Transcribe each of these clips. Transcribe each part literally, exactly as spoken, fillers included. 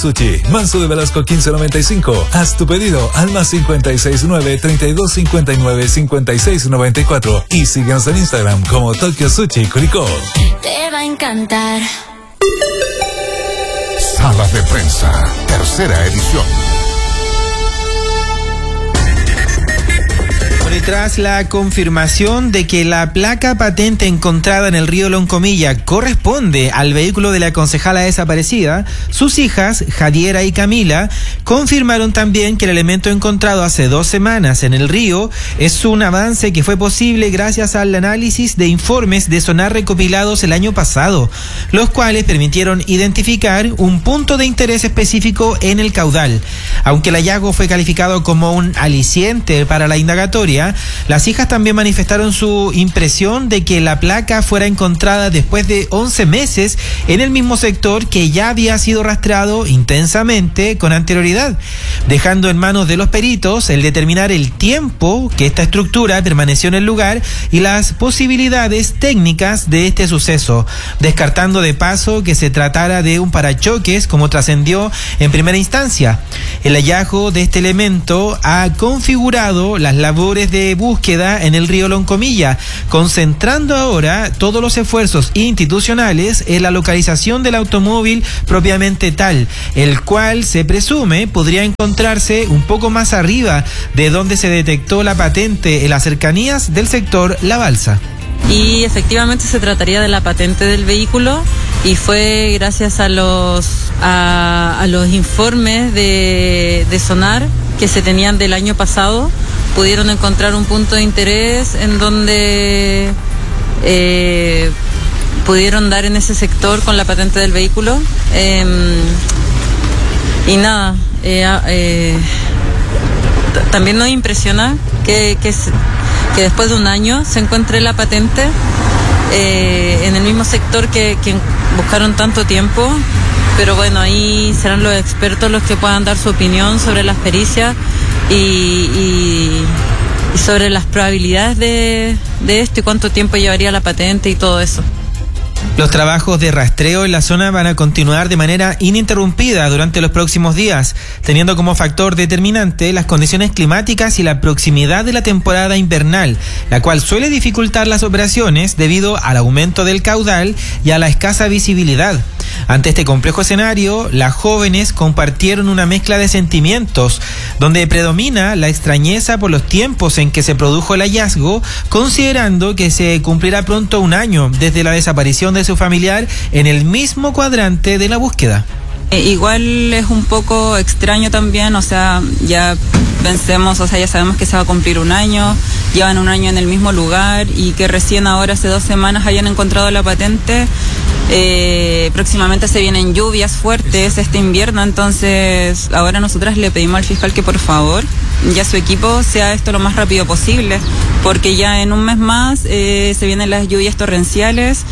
Sushi, Manso de Velasco quince noventa y cinco. Haz tu pedido al más cincuenta y seis nueve, treinta y dos cincuenta y nueve, cincuenta y seis noventa y cuatro y síguenos en Instagram como Tokyo Sushi Curicó. Te va a encantar. Sala de Prensa, tercera edición. Y tras la confirmación de que la placa patente encontrada en el río Loncomilla corresponde al vehículo de la concejala desaparecida, sus hijas, Jadiera y Camila, confirmaron también que el elemento encontrado hace dos semanas en el río es un avance que fue posible gracias al análisis de informes de sonar recopilados el año pasado, los cuales permitieron identificar un punto de interés específico en el caudal. Aunque el hallazgo fue calificado como un aliciente para la indagatoria, las hijas también manifestaron su impresión de que la placa fuera encontrada después de once meses en el mismo sector que ya había sido rastreado intensamente con anterioridad, dejando en manos de los peritos el determinar el tiempo que esta estructura permaneció en el lugar y las posibilidades técnicas de este suceso, descartando de paso que se tratara de un parachoques como trascendió en primera instancia. El hallazgo de este elemento ha configurado las labores de búsqueda en el río Loncomilla, concentrando ahora todos los esfuerzos institucionales en la localización del automóvil propiamente tal, el cual se presume podría encontrarse un poco más arriba de donde se detectó la patente en las cercanías del sector La Balsa. Y efectivamente se trataría de la patente del vehículo y fue gracias a los a, a los informes de, de sonar que se tenían del año pasado, pudieron encontrar un punto de interés en donde eh, pudieron dar en ese sector con la patente del vehículo. Eh, y nada, eh, eh, t- también nos impresiona que, que, que después de un año se encuentre la patente eh, en el mismo sector que, que buscaron tanto tiempo. Pero bueno, ahí serán los expertos los que puedan dar su opinión sobre las pericias y, y, y sobre las probabilidades de, de esto y cuánto tiempo llevaría la patente y todo eso. Los trabajos de rastreo en la zona van a continuar de manera ininterrumpida durante los próximos días, teniendo como factor determinante las condiciones climáticas y la proximidad de la temporada invernal, la cual suele dificultar las operaciones debido al aumento del caudal y a la escasa visibilidad. Ante este complejo escenario, las jóvenes compartieron una mezcla de sentimientos, donde predomina la extrañeza por los tiempos en que se produjo el hallazgo, considerando que se cumplirá pronto un año desde la desaparición de su familiar en el mismo cuadrante de la búsqueda. Eh, igual es un poco extraño también, o sea, ya pensemos, o sea, ya sabemos que se va a cumplir un año, llevan un año en el mismo lugar y que recién ahora hace dos semanas hayan encontrado la patente. Eh, próximamente se vienen lluvias fuertes este invierno, entonces ahora nosotras le pedimos al fiscal que por favor ya su equipo sea esto lo más rápido posible, porque ya en un mes más eh, se vienen las lluvias torrenciales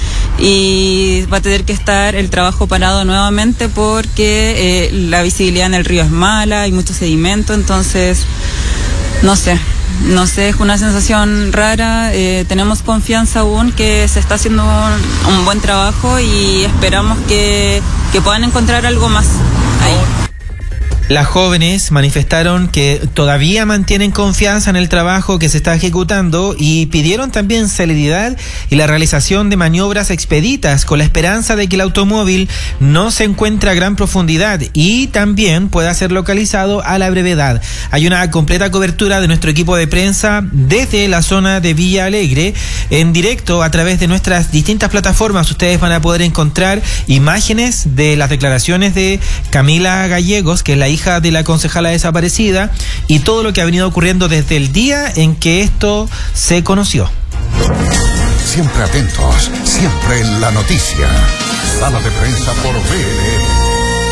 y va a tener que estar el trabajo parado nuevamente porque eh, la visibilidad en el río es mala, hay mucho sedimento, entonces no sé. No sé, es una sensación rara, eh, tenemos confianza aún que se está haciendo un, un buen trabajo y esperamos que, que puedan encontrar algo más ahí. Las jóvenes manifestaron que todavía mantienen confianza en el trabajo que se está ejecutando y pidieron también celeridad y la realización de maniobras expeditas con la esperanza de que el automóvil no se encuentre a gran profundidad y también pueda ser localizado a la brevedad. Hay una completa cobertura de nuestro equipo de prensa desde la zona de Villa Alegre en directo a través de nuestras distintas plataformas. Ustedes van a poder encontrar imágenes de las declaraciones de Camila Gallegos, que es la hija de la concejala desaparecida, y todo lo que ha venido ocurriendo desde el día en que esto se conoció. Siempre atentos, siempre en la noticia. Sala de Prensa por B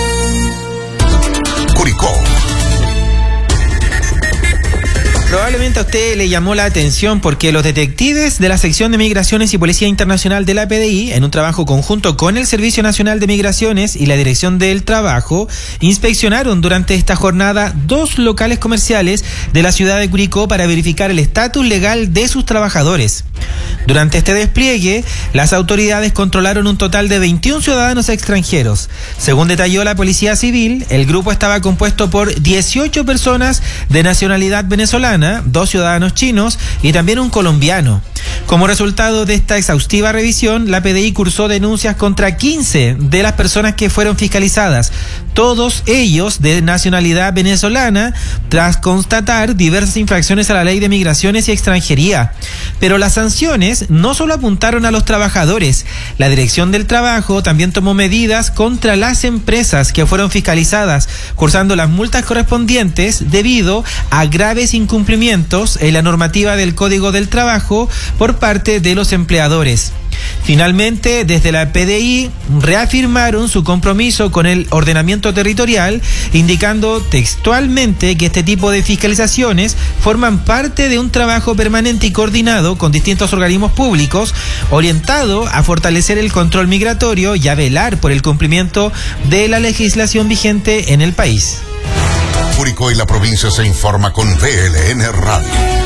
L. Curicó. Probablemente Seguramente a usted le llamó la atención porque los detectives de la sección de Migraciones y Policía Internacional de la P D I, en un trabajo conjunto con el Servicio Nacional de Migraciones y la Dirección del Trabajo, inspeccionaron durante esta jornada dos locales comerciales de la ciudad de Curicó para verificar el estatus legal de sus trabajadores. Durante este despliegue, las autoridades controlaron un total de veintiún ciudadanos extranjeros. Según detalló la Policía Civil, el grupo estaba compuesto por dieciocho personas de nacionalidad venezolana, dos ciudadanos chinos y también un colombiano. Como resultado de esta exhaustiva revisión, la P D I cursó denuncias contra quince de las personas que fueron fiscalizadas, todos ellos de nacionalidad venezolana, tras constatar diversas infracciones a la Ley de Migraciones y Extranjería. Pero las sanciones no solo apuntaron a los trabajadores. La Dirección del Trabajo también tomó medidas contra las empresas que fueron fiscalizadas, cursando las multas correspondientes debido a graves incumplimientos en la normativa del Código del Trabajo por parte de los empleadores. Finalmente, desde la P D I reafirmaron su compromiso con el ordenamiento territorial, indicando textualmente que este tipo de fiscalizaciones forman parte de un trabajo permanente y coordinado con distintos organismos públicos, orientado a fortalecer el control migratorio y a velar por el cumplimiento de la legislación vigente en el país. Curicó y la provincia se informa con V L N Radio.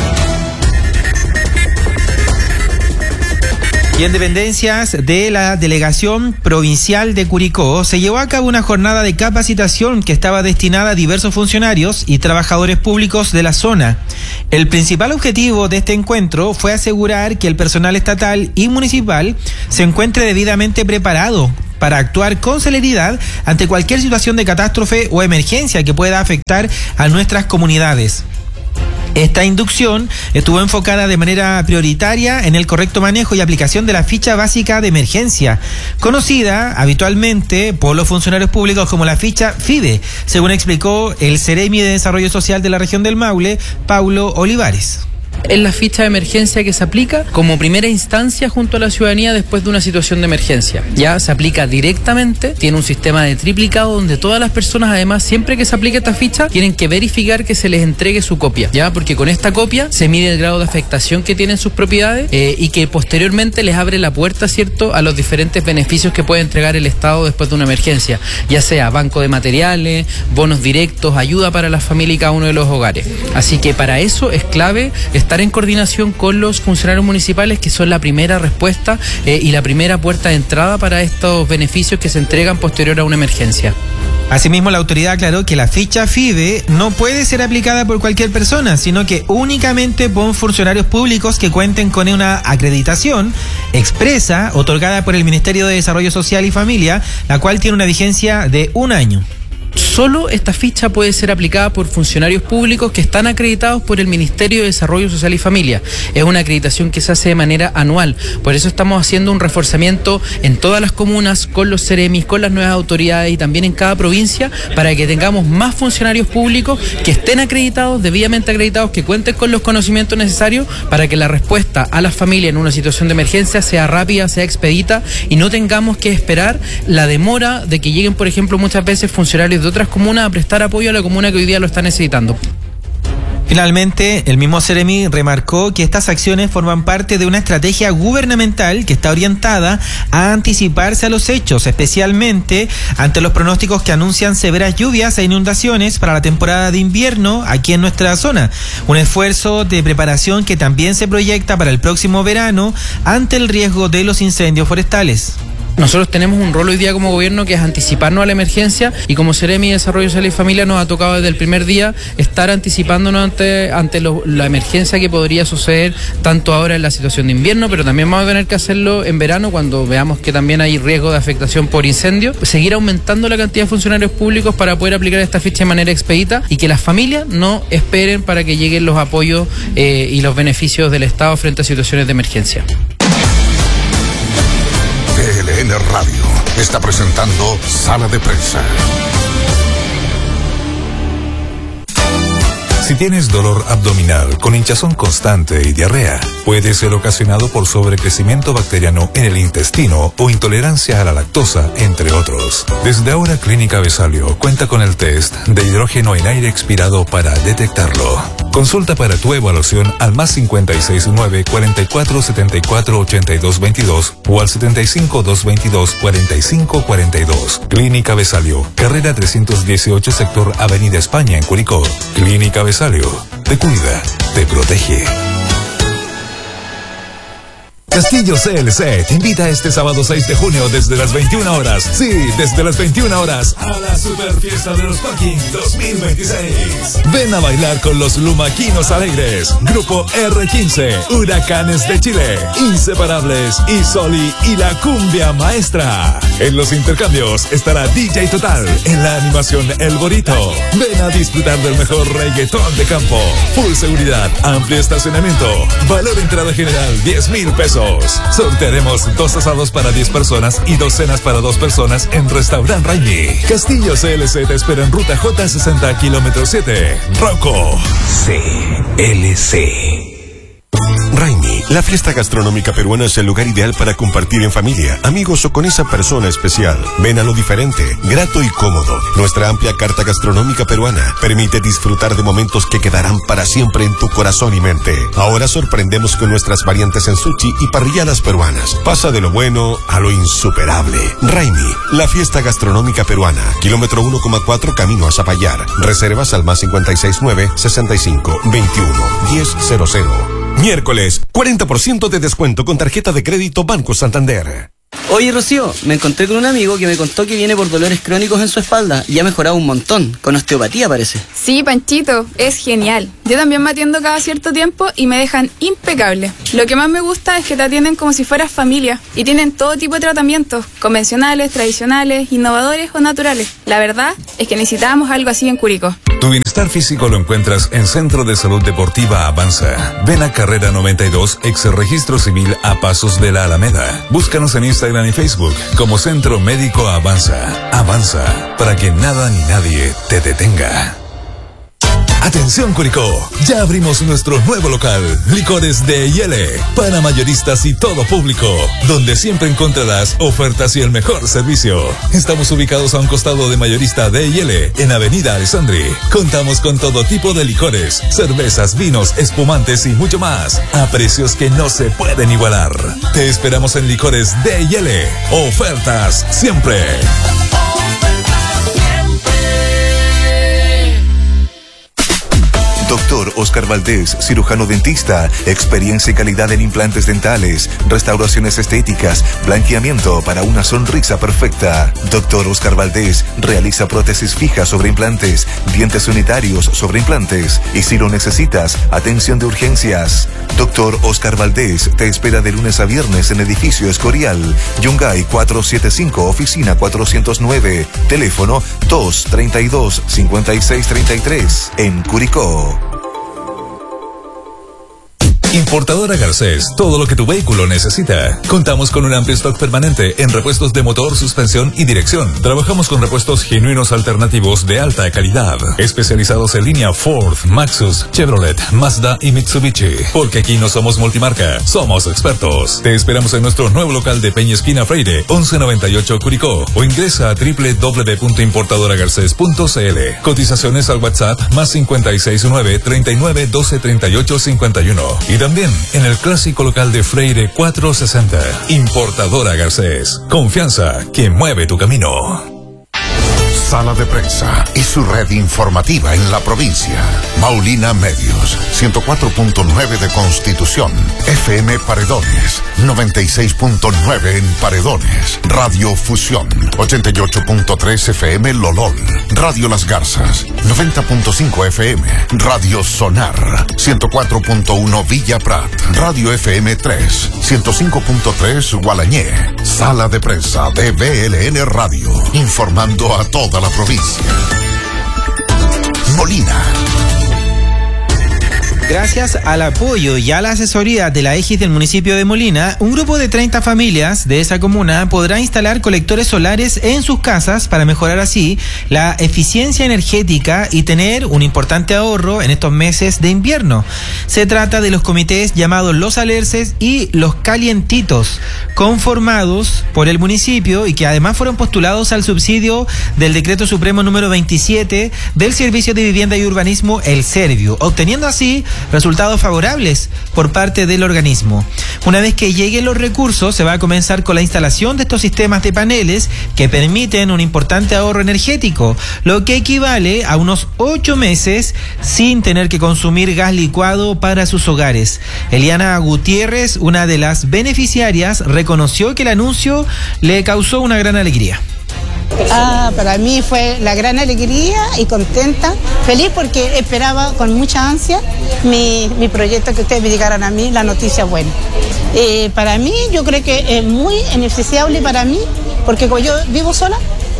Y en dependencias de la Delegación Provincial de Curicó se llevó a cabo una jornada de capacitación que estaba destinada a diversos funcionarios y trabajadores públicos de la zona. El principal objetivo de este encuentro fue asegurar que el personal estatal y municipal se encuentre debidamente preparado para actuar con celeridad ante cualquier situación de catástrofe o emergencia que pueda afectar a nuestras comunidades. Esta inducción estuvo enfocada de manera prioritaria en el correcto manejo y aplicación de la ficha básica de emergencia, conocida habitualmente por los funcionarios públicos como la ficha FIDE, según explicó el Ceremi de Desarrollo Social de la región del Maule, Paulo Olivares. Es la ficha de emergencia que se aplica como primera instancia junto a la ciudadanía después de una situación de emergencia. Ya se aplica directamente, tiene un sistema de triplicado donde todas las personas, además, siempre que se aplique esta ficha, tienen que verificar que se les entregue su copia, ya, porque con esta copia se mide el grado de afectación que tienen sus propiedades eh, y que posteriormente les abre la puerta, ¿cierto?, a los diferentes beneficios que puede entregar el Estado después de una emergencia, ya sea banco de materiales, bonos directos, ayuda para la familia y cada uno de los hogares. Así que para eso es clave estar en coordinación con los funcionarios municipales, que son la primera respuesta eh, y la primera puerta de entrada para estos beneficios que se entregan posterior a una emergencia. Asimismo, la autoridad aclaró que la ficha FIDE no puede ser aplicada por cualquier persona, sino que únicamente por funcionarios públicos que cuenten con una acreditación expresa otorgada por el Ministerio de Desarrollo Social y Familia, la cual tiene una vigencia de un año. Solo esta ficha puede ser aplicada por funcionarios públicos que están acreditados por el Ministerio de Desarrollo Social y Familia. Es una acreditación que se hace de manera anual. Por eso estamos haciendo un reforzamiento en todas las comunas, con los Ceremis, con las nuevas autoridades y también en cada provincia, para que tengamos más funcionarios públicos que estén acreditados, debidamente acreditados, que cuenten con los conocimientos necesarios para que la respuesta a las familias en una situación de emergencia sea rápida, sea expedita y no tengamos que esperar la demora de que lleguen, por ejemplo, muchas veces funcionarios de otras comunas a prestar apoyo a la comuna que hoy día lo está necesitando. Finalmente, el mismo Ceremi remarcó que estas acciones forman parte de una estrategia gubernamental que está orientada a anticiparse a los hechos, especialmente ante los pronósticos que anuncian severas lluvias e inundaciones para la temporada de invierno aquí en nuestra zona. Un esfuerzo de preparación que también se proyecta para el próximo verano ante el riesgo de los incendios forestales. Nosotros tenemos un rol hoy día como gobierno que es anticiparnos a la emergencia, y como Ceremi de Desarrollo Social y Familia nos ha tocado desde el primer día estar anticipándonos ante, ante lo, la emergencia que podría suceder tanto ahora en la situación de invierno, pero también vamos a tener que hacerlo en verano cuando veamos que también hay riesgo de afectación por incendio. Seguir aumentando la cantidad de funcionarios públicos para poder aplicar esta ficha de manera expedita y que las familias no esperen para que lleguen los apoyos eh, y los beneficios del Estado frente a situaciones de emergencia. V L N Radio está presentando Sala de Prensa. Si tienes dolor abdominal con hinchazón constante y diarrea, puede ser ocasionado por sobrecrecimiento bacteriano en el intestino o intolerancia a la lactosa, entre otros. Desde ahora, Clínica Besalio cuenta con el test de hidrógeno en aire expirado para detectarlo. Consulta para tu evaluación al más cincuenta y seis nueve, cuarenta y cuatro, setenta y cuatro, ochenta y dos veintidós o al setenta y cinco, doscientos veintidós, cuarenta y cinco cuarenta y dos. Clínica Besalio, carrera trescientos dieciocho, sector Avenida España en Curicó. Clínica Besalio, te cuida, te protege. Castillo C L C te invita este sábado seis de junio desde las veintiuna horas. Sí, desde las veintiuna horas a la super fiesta de los Parking dos mil veintiséis. Ven a bailar con los Lumaquinos Alegres, Grupo R quince, Huracanes de Chile, Inseparables, Isoli y la Cumbia Maestra. En los intercambios estará D J Total, en la animación El Borito. Ven a disfrutar del mejor reggaetón de campo. Full seguridad, amplio estacionamiento. Valor entrada general diez mil pesos. Sortearemos dos asados para diez personas y dos cenas para dos personas en Restaurant Raimi. Castillo C L C te espera en ruta J sesenta, kilómetro siete. Rocco. C L C. Raimi, la fiesta gastronómica peruana es el lugar ideal para compartir en familia, amigos o con esa persona especial. Ven a lo diferente, grato y cómodo. Nuestra amplia carta gastronómica peruana permite disfrutar de momentos que quedarán para siempre en tu corazón y mente. Ahora sorprendemos con nuestras variantes en sushi y parrilladas peruanas. Pasa de lo bueno a lo insuperable. Raimi, la fiesta gastronómica peruana. Kilómetro uno coma cuatro, camino a Zapallar. Reservas al más cincuenta y seis nueve, sesenta y cinco, veintiuno, diez cero cero. Miércoles, cuarenta por ciento de descuento con tarjeta de crédito Banco Santander. Oye, Rocío, me encontré con un amigo que me contó que viene por dolores crónicos en su espalda y ha mejorado un montón, con osteopatía parece. Sí, Panchito, es genial. Yo también me atiendo cada cierto tiempo y me dejan impecable. Lo que más me gusta es que te atienden como si fueras familia y tienen todo tipo de tratamientos, convencionales, tradicionales, innovadores o naturales. La verdad es que necesitábamos algo así en Curicó. Tu bienestar físico lo encuentras en Centro de Salud Deportiva Avanza. Ven a Carrera noventa y dos, ex Registro Civil a Pasos de la Alameda. Búscanos en Instagram y Facebook como Centro Médico Avanza. Avanza, para que nada ni nadie te detenga. Atención Curicó, ya abrimos nuestro nuevo local, Licores de Yele, para mayoristas y todo público, donde siempre encontrarás ofertas y el mejor servicio. Estamos ubicados a un costado de Mayorista de Yele, en Avenida Alessandri. Contamos con todo tipo de licores, cervezas, vinos, espumantes y mucho más, a precios que no se pueden igualar. Te esperamos en Licores de Yele, ofertas siempre. Doctor Oscar Valdés, cirujano dentista, experiencia y calidad en implantes dentales, restauraciones estéticas, blanqueamiento para una sonrisa perfecta. Doctor Oscar Valdés realiza prótesis fijas sobre implantes, dientes unitarios sobre implantes y si lo necesitas, atención de urgencias. Doctor Oscar Valdés te espera de lunes a viernes en Edificio Escorial, Yungay cuatrocientos setenta y cinco, oficina cuatrocientos nueve, teléfono dos treinta y dos, cincuenta y seis treinta y tres, en Curicó. Importadora Garcés, todo lo que tu vehículo necesita. Contamos con un amplio stock permanente en repuestos de motor, suspensión y dirección. Trabajamos con repuestos genuinos alternativos de alta calidad, especializados en línea Ford, Maxus, Chevrolet, Mazda y Mitsubishi. Porque aquí no somos multimarca, somos expertos. Te esperamos en nuestro nuevo local de Peña Esquina Freire, once noventa y ocho Curicó, o ingresa a doble u doble u doble u punto importadora garcés punto c l. Cotizaciones al WhatsApp más cincuenta y seis nueve, treinta y nueve, doce, treinta y ocho, cincuenta y uno. Y también en el clásico local de Freire cuatrocientos sesenta. Importadora Garcés. Confianza que mueve tu camino. Sala de Prensa y su red informativa en la provincia. Maulina Medios, ciento cuatro punto nueve de Constitución. F M Paredones, noventa y seis punto nueve en Paredones. Radio Fusión, ochenta y ocho punto tres F M Lolol. Radio Las Garzas, noventa punto cinco F M. Radio Sonar, ciento cuatro punto uno Villa Prat. Radio F M tres, ciento cinco punto tres Gualañé. Sala de Prensa de B L N Radio, informando a toda la provincia. Molina. Gracias al apoyo y a la asesoría de la Égis del municipio de Molina, un grupo de treinta familias de esa comuna podrá instalar colectores solares en sus casas para mejorar así la eficiencia energética y tener un importante ahorro en estos meses de invierno. Se trata de los comités llamados Los Alerces y Los Calientitos, conformados por el municipio y que además fueron postulados al subsidio del Decreto Supremo número veintisiete del Servicio de Vivienda y Urbanismo, el Serviu, obteniendo así resultados favorables por parte del organismo. Una vez que lleguen los recursos, se va a comenzar con la instalación de estos sistemas de paneles que permiten un importante ahorro energético, lo que equivale a unos ocho meses sin tener que consumir gas licuado para sus hogares. Eliana Gutiérrez, una de las beneficiarias, reconoció que el anuncio le causó una gran alegría. Ah, para mí fue la gran alegría y contenta, feliz porque esperaba con mucha ansia mi, mi proyecto, que ustedes me llegaran a mí la noticia buena. Eh, para mí yo creo que es muy beneficiable para mí porque como yo vivo sola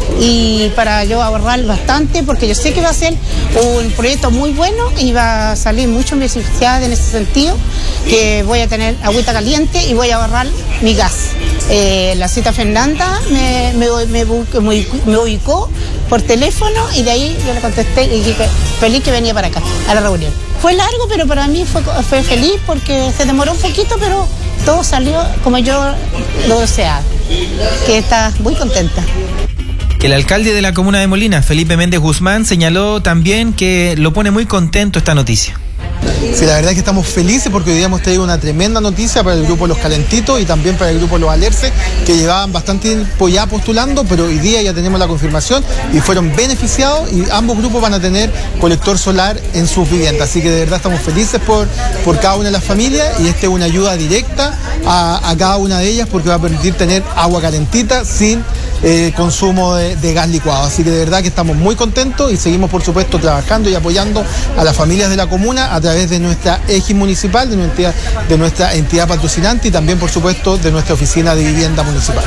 y para yo ahorrar bastante porque yo sé que va a ser un proyecto muy bueno y va a salir mucho beneficiada en ese sentido, que voy a tener agüita caliente y voy a ahorrar mi gas. Eh, la cita Fernanda me, me, me, me, me ubicó por teléfono y de ahí yo le contesté y dije feliz que venía para acá, a la reunión. Fue largo, pero para mí fue, fue feliz porque se demoró un poquito, pero todo salió como yo lo deseaba, que está muy contenta. El alcalde de la comuna de Molina, Felipe Méndez Guzmán, señaló también que lo pone muy contento esta noticia. Sí, la verdad es que estamos felices porque hoy día hemos traído una tremenda noticia para el grupo Los Calentitos y también para el grupo Los Alerces, que llevaban bastante tiempo ya postulando, pero hoy día ya tenemos la confirmación y fueron beneficiados y ambos grupos van a tener colector solar en sus viviendas. Así que de verdad estamos felices por, por cada una de las familias y esta es una ayuda directa a, a cada una de ellas porque va a permitir tener agua calentita sin eh, consumo de, de gas licuado. Así que de verdad que estamos muy contentos y seguimos por supuesto trabajando y apoyando a las familias de la comuna a través de nuestra Égis municipal, de nuestra, de nuestra entidad patrocinante y también por supuesto de nuestra oficina de vivienda municipal.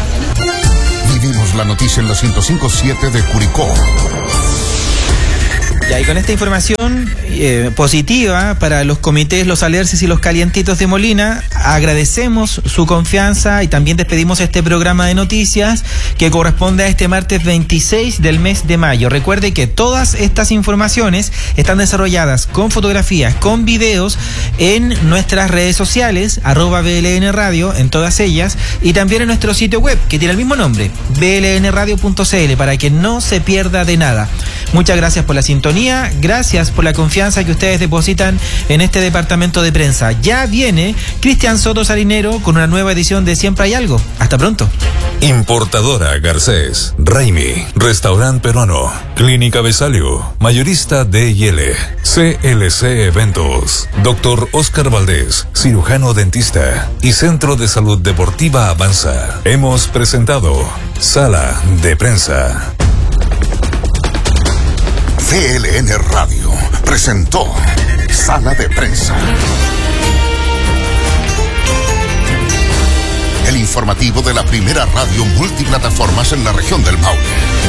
Vivimos la noticia en la ciento cinco punto siete de Curicó. Ya, y con esta información eh, positiva para los comités Los Alerces y Los Calientitos de Molina, agradecemos su confianza y también despedimos este programa de noticias que corresponde a este martes veintiséis del mes de mayo. Recuerde que todas estas informaciones están desarrolladas con fotografías, con videos en nuestras redes sociales, arroba B L N Radio, en todas ellas, y también en nuestro sitio web, que tiene el mismo nombre, b l n radio punto c l, para que no se pierda de nada. Muchas gracias por la sintonía. Gracias por la confianza que ustedes depositan en este departamento de prensa. Ya viene Cristian Soto Salinero con una nueva edición de Siempre Hay Algo. Hasta pronto. Importadora Garcés, Raimi, Restaurante Peruano, Clínica Besalio, Mayorista D y L, C L C Eventos, Doctor Oscar Valdés, cirujano dentista y Centro de Salud Deportiva Avanza. Hemos presentado Sala de Prensa. C L N Radio presentó Sala de Prensa. El informativo de la primera radio multiplataformas en la región del Maule.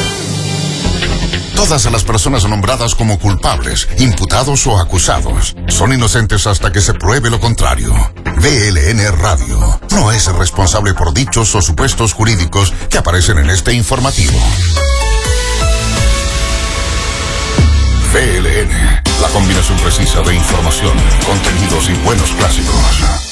Todas las personas nombradas como culpables, imputados o acusados son inocentes hasta que se pruebe lo contrario. V L N Radio no es responsable por dichos o supuestos jurídicos que aparecen en este informativo. V L N, la combinación precisa de información, contenidos y buenos clásicos.